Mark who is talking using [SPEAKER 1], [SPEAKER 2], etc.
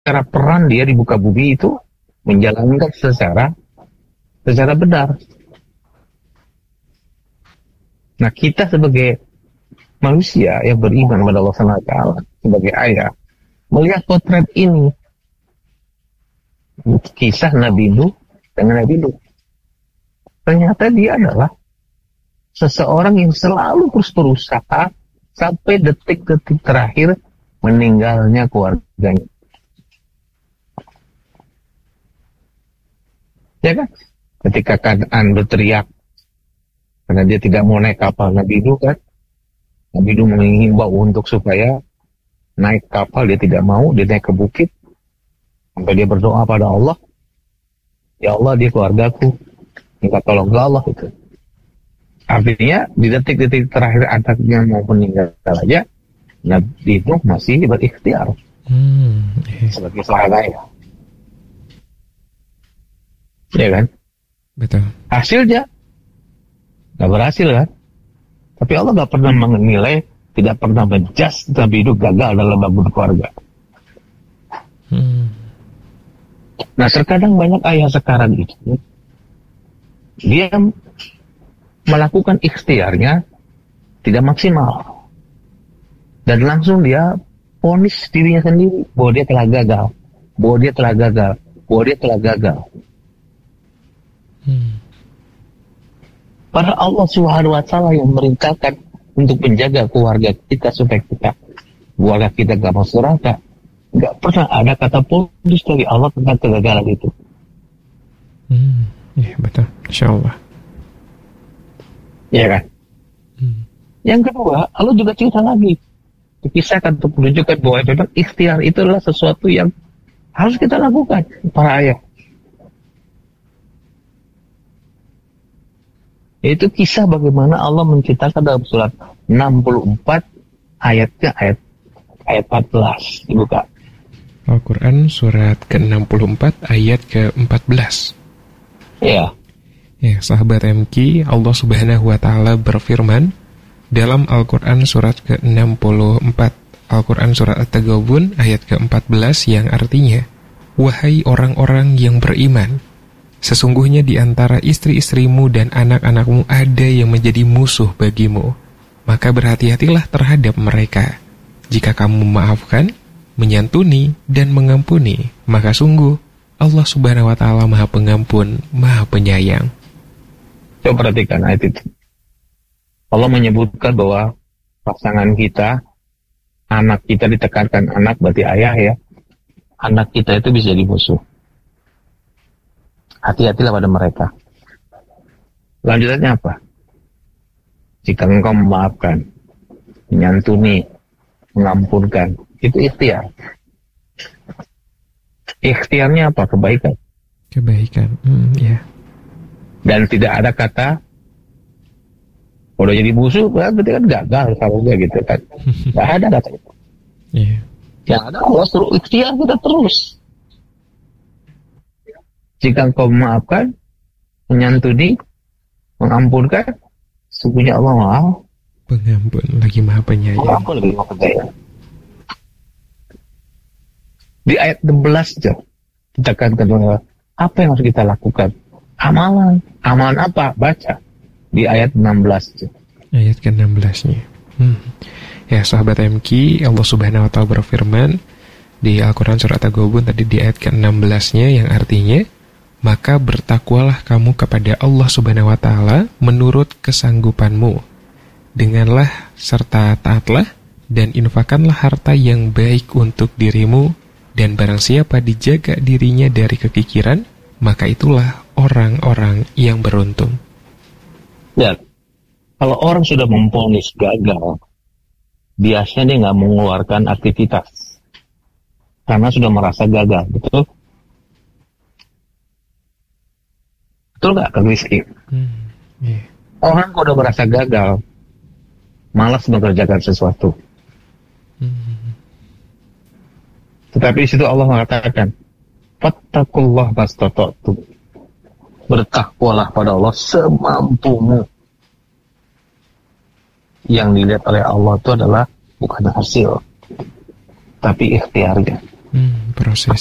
[SPEAKER 1] secara peran dia di muka bumi itu menjalankan secara benar. Nah, kita sebagai manusia yang beriman kepada Allah SWT sebagai ayah melihat potret ini, kisah Nabi Nuh dengan Nabi Nuh, ternyata dia adalah seseorang yang selalu terus berusaha sampai detik-detik terakhir meninggalnya keluarganya. Ya kan? Ketika Kan'an berteriak karena dia tidak mau naik kapal Nabi Nuh kan, Nabi Nuh mengimbau untuk supaya naik kapal, dia tidak mau, dia naik ke bukit sampai dia berdoa pada Allah, ya Allah, dia keluargaku, minta tolong ke Allah itu. Artinya di detik-detik terakhir anaknya mau meninggal aja, Nabi Nuh masih berikhtiar sebagai seorang ayah. Ya kan?
[SPEAKER 2] Betul.
[SPEAKER 1] Hasilnya nggak berhasil kan? Tapi Allah nggak pernah menilai, tidak pernah menjudge Nabi Nuh gagal dalam bangun keluarga. Nah, terkadang banyak ayah sekarang itu dia melakukan ikhtiarnya tidak maksimal dan langsung dia vonis dirinya sendiri bahwa dia telah gagal, bahwa dia telah gagal, bahwa dia telah gagal. Padahal Allah Subhanahu wa Ta'ala yang merintahkan untuk menjaga keluarga kita supaya keluarga kita gak masuk neraka. Gak pernah ada kata putus dari Allah tentang kegagalan itu.
[SPEAKER 2] Ya betul, Insya Allah.
[SPEAKER 1] Iya kan? Yang kedua, Allah juga cerita lagi, dikisahkan untuk menunjukkan bahwa memang ikhtiar itu adalah sesuatu yang harus kita lakukan, para ayah. Yaitu kisah bagaimana Allah menceritakan dalam surat 64 ayatnya ayat 14. Dibuka.
[SPEAKER 2] Al-Quran surat ke-64 ayat ke-14.
[SPEAKER 1] Iya.
[SPEAKER 2] Ya, sahabat MQ, Allah Subhanahu wa Ta'ala berfirman dalam Al-Quran surat ke-64, Al-Quran surat At-Taghabun ayat ke-14 yang artinya, wahai orang-orang yang beriman, sesungguhnya di antara istri-istrimu dan anak-anakmu ada yang menjadi musuh bagimu. Maka berhati-hatilah terhadap mereka. Jika kamu memaafkan, menyantuni, dan mengampuni, maka sungguh Allah Subhanahu wa Ta'ala Maha Pengampun, Maha Penyayang.
[SPEAKER 1] Coba perhatikan ayat itu. Allah menyebutkan bahwa pasangan kita, anak kita ditekankan, anak berarti ayah ya. Anak kita itu bisa jadi musuh. Hati-hatilah pada mereka. Lanjutannya apa? Jika engkau memaafkan, menyantuni, mengampunkan, itu ikhtiar. Ikhtiarnya apa? Kebaikan.
[SPEAKER 2] Kebaikan, ya.
[SPEAKER 1] Dan tidak ada kata, udah jadi musuh, berarti kan gagal kalau dia gitu kan. Tidak ada kata itu.
[SPEAKER 2] Yeah.
[SPEAKER 1] Yang ada Allah suruh ikhtiar kita terus. Jika engkau memaafkan, menyantuni, mengampunkan, sesungguhnya Allah Maha
[SPEAKER 2] Pengampun, lagi Maha Penyayang.
[SPEAKER 1] Pengampun, lagi Maha Penyayang. Di ayat 16 aja kita katakan apa yang harus kita lakukan? Amalan. Amalan apa? Baca di ayat 16 aja.
[SPEAKER 2] Ayat ke-16-nya. Ya, sahabat MQ, Allah Subhanahu wa Ta'ala berfirman di Al-Quran surat At-Taghabun tadi di ayat ke-16-nya yang artinya, maka bertakwalah kamu kepada Allah Subhanahu wa Ta'ala menurut kesanggupanmu. Denganlah serta taatlah dan infakkanlah harta yang baik untuk dirimu, dan barang siapa dijaga dirinya dari kekikiran, maka itulah orang-orang yang beruntung.
[SPEAKER 1] Ya, kalau orang sudah memvonis gagal, biasanya dia nggak mengeluarkan aktivitas karena sudah merasa gagal, betul? Betul nggak, Kang Rizky?
[SPEAKER 2] Yeah.
[SPEAKER 1] Orang kalau udah merasa gagal, malas mengerjakan sesuatu. Tetapi di situ Allah mengatakan, fattakullah mastata'tum. Bertakwalah pada Allah semampumu. Yang dilihat oleh Allah itu adalah bukan hasil, tapi ikhtiarnya.
[SPEAKER 2] Proses